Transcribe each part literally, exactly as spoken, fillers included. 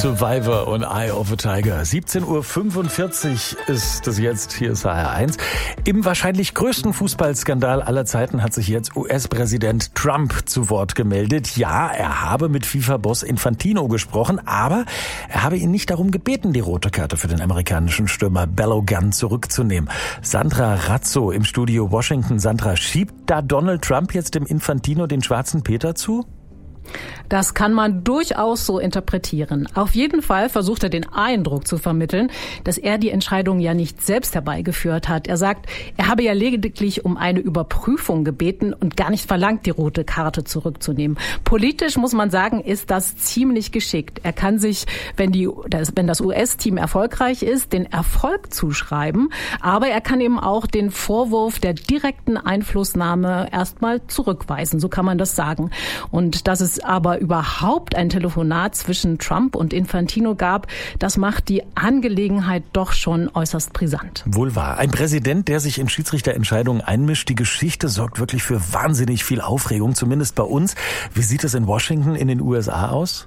Survivor und Eye of a Tiger. siebzehn Uhr fünfundvierzig ist es jetzt. Hier ist H R eins. Im wahrscheinlich größten Fußballskandal aller Zeiten hat sich jetzt U S-Präsident Trump zu Wort gemeldet. Ja, er habe mit FIFA-Boss Infantino gesprochen, aber er habe ihn nicht darum gebeten, die rote Karte für den amerikanischen Stürmer Balogun zurückzunehmen. Sandra Razzo im Studio Washington. Sandra, schiebt da Donald Trump jetzt dem Infantino den schwarzen Peter zu? Das kann man durchaus so interpretieren. Auf jeden Fall versucht er den Eindruck zu vermitteln, dass er die Entscheidung ja nicht selbst herbeigeführt hat. Er sagt, er habe ja lediglich um eine Überprüfung gebeten und gar nicht verlangt, die rote Karte zurückzunehmen. Politisch muss man sagen, ist das ziemlich geschickt. Er kann sich, wenn die, wenn das U S-Team erfolgreich ist, den Erfolg zuschreiben, aber er kann eben auch den Vorwurf der direkten Einflussnahme erstmal zurückweisen. So kann man das sagen. Und dass es aber überhaupt ein Telefonat zwischen Trump und Infantino gab, das macht die Angelegenheit doch schon äußerst brisant. Wohl wahr. Ein Präsident, der sich in Schiedsrichterentscheidungen einmischt, die Geschichte sorgt wirklich für wahnsinnig viel Aufregung, zumindest bei uns. Wie sieht es in Washington in den U S A aus?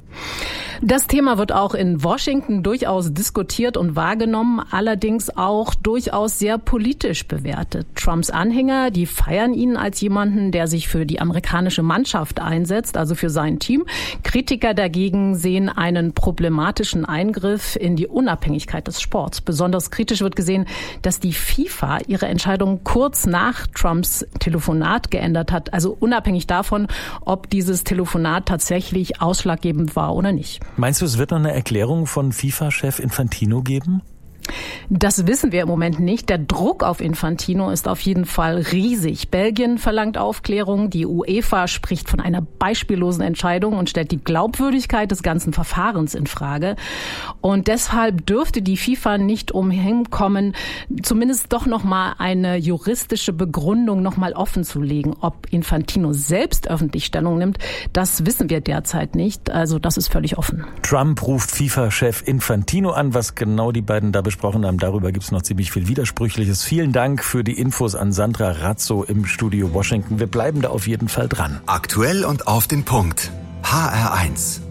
Das Thema wird auch in Washington durchaus diskutiert und wahrgenommen, allerdings auch durchaus sehr politisch bewertet. Trumps Anhänger, die feiern ihn als jemanden, der sich für die amerikanische Mannschaft einsetzt, also für sein Team. Kritiker dagegen sehen einen problematischen Eingriff in die Unabhängigkeit des Sports. Besonders kritisch wird gesehen, dass die FIFA ihre Entscheidung kurz nach Trumps Telefonat geändert hat, also unabhängig davon, ob dieses Telefonat tatsächlich ausschlaggebend war oder nicht. Meinst du, es wird noch eine Erklärung von FIFA-Chef Infantino geben? Das wissen wir im Moment nicht. Der Druck auf Infantino ist auf jeden Fall riesig. Belgien verlangt Aufklärung. Die UEFA spricht von einer beispiellosen Entscheidung und stellt die Glaubwürdigkeit des ganzen Verfahrens in Frage. Und deshalb dürfte die FIFA nicht umhin kommen, zumindest doch noch mal eine juristische Begründung noch mal offen zu legen. Ob Infantino selbst öffentlich Stellung nimmt, das wissen wir derzeit nicht. Also das ist völlig offen. Trump ruft FIFA-Chef Infantino an. Was genau die beiden da besprochen haben, darüber gibt es noch ziemlich viel Widersprüchliches. Vielen Dank für die Infos an Sandra Razzo im Studio Washington. Wir bleiben da auf jeden Fall dran. Aktuell und auf den Punkt. H R eins.